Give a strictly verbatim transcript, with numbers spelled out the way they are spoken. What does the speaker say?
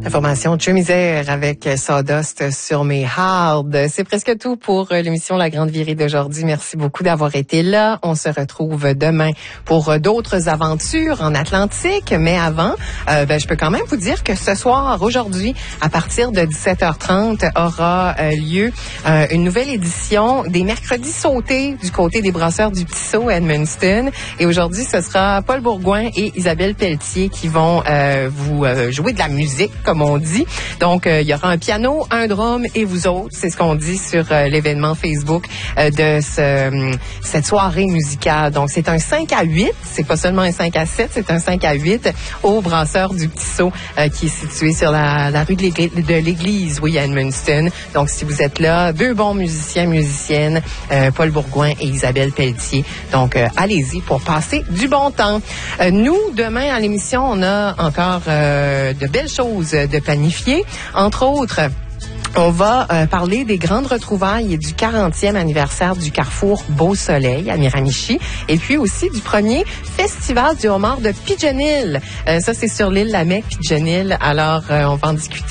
Information Chemisère avec Sawdust sur mes hard. C'est presque tout pour l'émission La Grande Virée d'aujourd'hui. Merci beaucoup d'avoir été là. On se retrouve demain pour d'autres aventures en Atlantique. Mais avant, euh, ben, je peux quand même vous dire que ce soir, aujourd'hui, à partir de dix-sept heures trente, aura euh, lieu euh, une nouvelle édition des Mercredis sautés du côté des brasseurs du Petit Saut à Edmundston. Et aujourd'hui, ce sera Paul Bourgouin et Isabelle Pelletier qui vont euh, vous euh, jouer de la musique, comme on dit. Donc, euh, il y aura un piano, un drum et vous autres. C'est ce qu'on dit sur euh, l'événement Facebook euh, de ce, euh, cette soirée musicale. Donc, c'est un cinq à huit. C'est pas seulement un cinq à sept, c'est un cinq à huit au Brasseur du Petit Saut euh, qui est situé sur la, la rue de l'église, de l'église, oui, à Edmundston. Donc, si vous êtes là, deux bons musiciens, musiciennes, euh, Paul Bourgouin et Isabelle Pelletier. Donc, euh, allez-y pour passer du bon temps. Euh, nous, demain, à l'émission, on a encore euh, de belles choses de planifier. Entre autres, on va euh, parler des grandes retrouvailles du quarantième anniversaire du Carrefour Beau Soleil à Miramichi et puis aussi du premier festival du homard de Pigeon Hill. Euh, ça, c'est sur l'île Lamec, Pigeon Hill. Alors, euh, on va en discuter